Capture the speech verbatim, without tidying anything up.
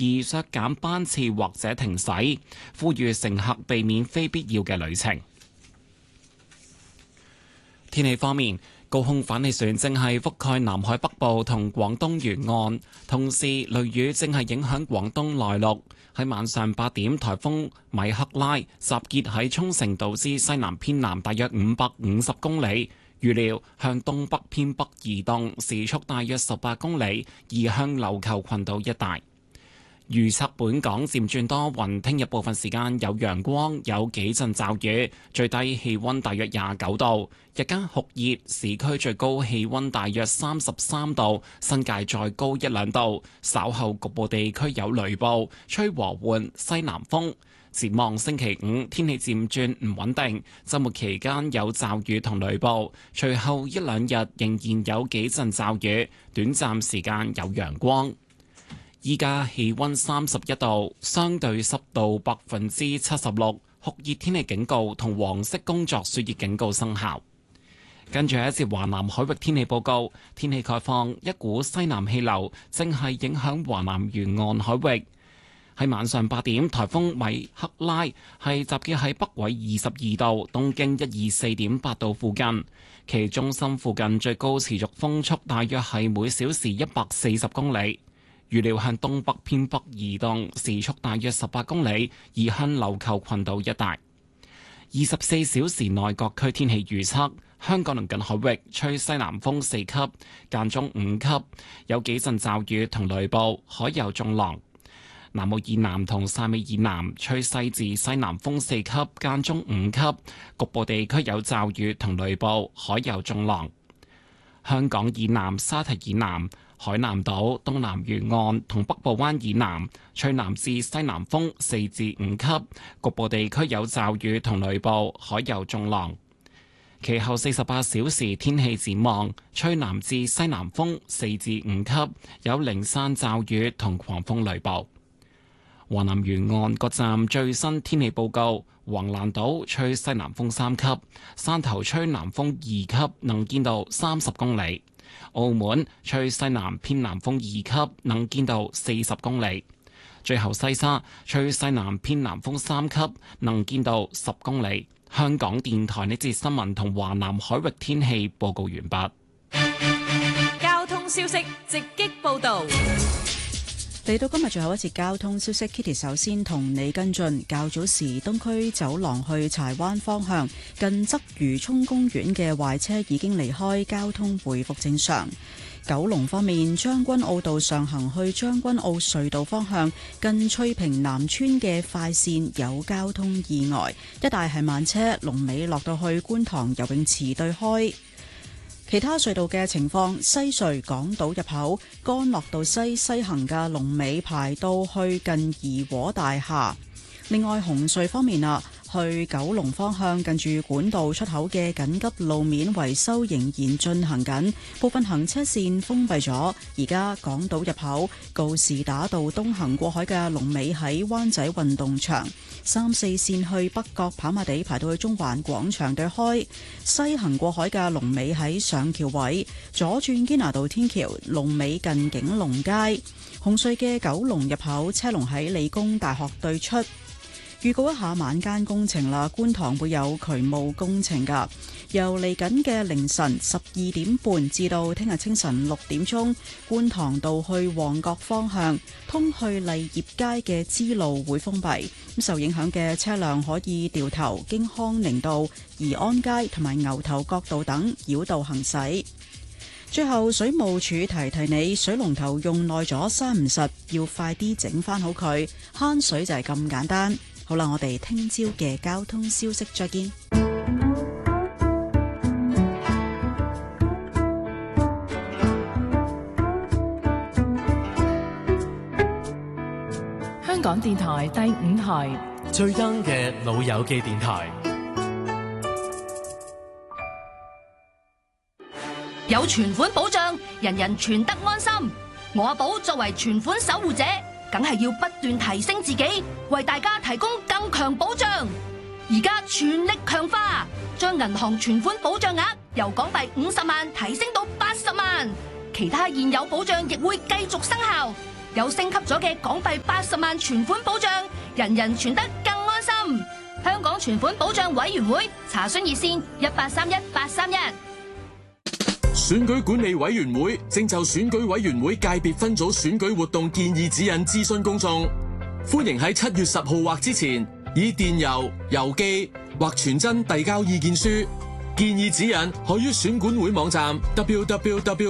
而削減班次或者停駛，呼籲乘客避免非必要嘅旅程。天氣方面，高空反氣旋正係覆蓋南海北部同廣東沿岸，同時雷雨正係影響廣東內陸。喺晚上八點，颱風米克拉集結喺沖繩島之西南偏南大約五百五十公里，預料向東北偏北移動，時速大約十八公里，移向琉球群島一帶。預測本港漸轉多雲，聽日部分時間有陽光，有幾陣驟雨，最低氣溫大約廿九度，日間酷熱，市區最高氣溫大約三十三度，新界再高一兩度。稍後局部地區有雷暴，吹和緩西南風。展望星期五天氣漸轉唔穩定，週末期間有驟雨同雷暴，隨後一兩日仍然有幾陣驟雨，短暫時間有陽光。依家氣溫三十一度，相對濕度百分之七十六，酷熱天氣警告同黃色工作暑熱警告生效。跟住一節華南海域天氣報告，天氣概況，一股西南氣流正係影響華南沿岸海域。喺晚上八點，颱風米克拉係集結喺北緯二十二度、東經一二四點八度附近，其中心附近最高持續風速大約係每小時一百四十公里。預料向東北偏北移動，時速大約十八公里，移向琉球群島一帶。二十四小時內各區天氣預測：香港鄰近海域吹西南風四級，間中五級，有幾陣驟雨同雷暴，海有中浪。南澳以南同汕尾以南吹西至西南風四級，間中五級，局部地區有驟雨同雷暴，海有中浪。香港以南沙堤以南、海南島東南沿岸同北部灣以南吹南至西南風四至五級，局部地區有驟雨同雷暴，海有中浪。其後四十八小時天氣展望，吹南至西南風四至五級，有零散驟雨同狂風雷暴。華南沿岸各站最新天氣報告：橫瀾島吹西南風三級，汕頭吹南風二級，能見度三十公里；澳門吹西南偏南風二級，能見度四十公里。最後西沙吹西南偏南風三級，能見度十公里。香港電台呢節新聞同華南海域天氣報告完畢。 交通消息直擊報道。 嚟到今日最後一節交通消息 ，Kitty 首先同你跟進。較早時東區走廊去柴灣方向近鰂魚涌公園嘅壞車已經離開，交通回復正常。九龍方面，將軍澳道上行去將軍澳隧道方向近翠屏南村嘅快線有交通意外，一帶係慢車，龍尾落到去觀塘游泳池對開。其他隧道嘅情況，西隧港島入口干諾道西西行嘅龍尾排到去近怡和大廈。另外紅隧方面啊，去九龍方向近住管道出口嘅緊急路面維修仍然進行緊，部分行車線封閉咗。而家港島入口告士打道東行過海嘅龍尾喺灣仔運動場，三四線去北角跑馬地排到去中環廣場對開，西行過海嘅龍尾喺上橋位，左轉堅拿道天橋龍尾近景隆街。紅隧嘅九龍入口車龍喺理工大學對出。預告一下晚間工程啦，觀塘會有渠務工程㗎。由嚟緊嘅凌晨十二點半至到聽日清晨六點鐘，觀塘道去旺角方向通去麗業街嘅支路會封閉，咁受影響嘅車輛可以掉頭經康寧道、怡安街同埋牛頭角道等繞道行駛。最後，水務署提提你，水龍頭用耐咗閂唔實，要快啲整翻好佢，慳水就係咁簡單。好啦，我哋聽朝嘅交通消息再見。 香港電台第五台最 young 嘅老友記電台， 有存款保障，人人存得安心。我阿寶作為存款守護者，梗係要不斷提升自己，為大家提供更強保障。而家全力強化，將銀行存款保障額由港幣五十萬提升到八十萬，其他現有保障亦會繼續生效。 有升級咗嘅港幣八十萬存款保障，人人存得更安心。香港存款保障委員會查詢熱線一八三一八三一。 選舉管理委員會正就選舉委員會界別分組選舉活動建議指引諮詢公眾，歡迎喺七月十號或之前以電郵、郵寄或傳真遞交意見書。建議指引可於選管會網站 double-u double-u double-u